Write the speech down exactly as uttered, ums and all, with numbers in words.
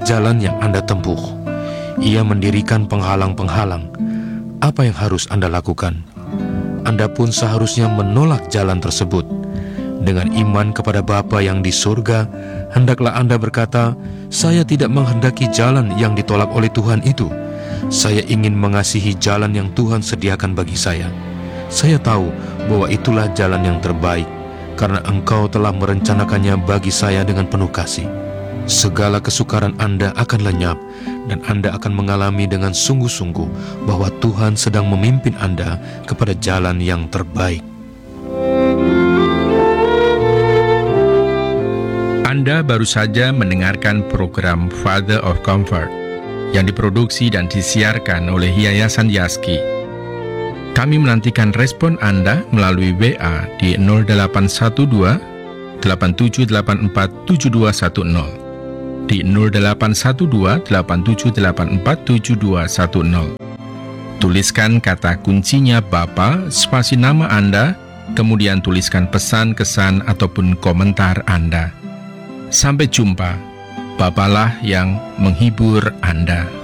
jalan yang Anda tempuh. Ia mendirikan penghalang-penghalang. Apa yang harus Anda lakukan? Anda pun seharusnya menolak jalan tersebut. Dengan iman kepada Bapa yang di surga, hendaklah Anda berkata, "Saya tidak menghendaki jalan yang ditolak oleh Tuhan itu. Saya ingin mengasihi jalan yang Tuhan sediakan bagi saya. Saya tahu bahwa itulah jalan yang terbaik, karena Engkau telah merencanakannya bagi saya dengan penuh kasih." Segala kesukaran Anda akan lenyap, dan Anda akan mengalami dengan sungguh-sungguh bahwa Tuhan sedang memimpin Anda kepada jalan yang terbaik. Anda baru saja mendengarkan program Father of Comfort yang diproduksi dan disiarkan oleh Yayasan Yaski. Kami menantikan respon Anda melalui W A di nol delapan satu dua, delapan tujuh delapan empat, tujuh dua satu nol, di nol delapan satu dua, delapan tujuh delapan empat, tujuh dua satu nol. Tuliskan kata kuncinya Bapa, spasi nama Anda, kemudian tuliskan pesan, kesan, ataupun komentar Anda. Sampai jumpa. Bapalah yang menghibur Anda.